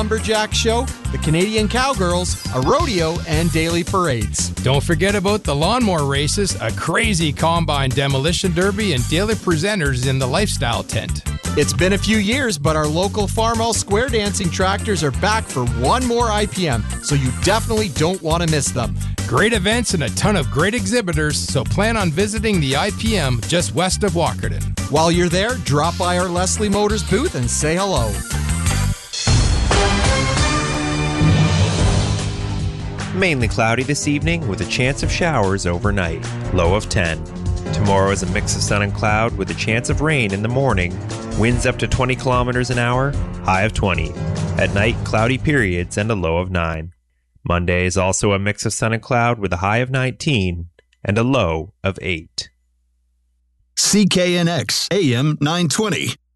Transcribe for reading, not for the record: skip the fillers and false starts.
Lumberjack Show, the Canadian Cowgirls, a rodeo, and daily parades. Don't forget about the lawnmower races, a crazy combine demolition derby, and daily presenters in the lifestyle tent. It's been a few years, but our local Farmall Square Dancing tractors are back for one more IPM, so you definitely don't want to miss them. Great events and a ton of great exhibitors, so plan on visiting the IPM just west of Walkerton. While you're there, drop by our Leslie Motors booth and say hello. Mainly cloudy this evening with a chance of showers overnight, low of 10. Tomorrow is a mix of sun and cloud with a chance of rain in the morning, winds up to 20 kilometers an hour, high of 20. At night, cloudy periods and a low of 9. Monday is also a mix of sun and cloud with a high of 19 and a low of 8. CKNX AM 920.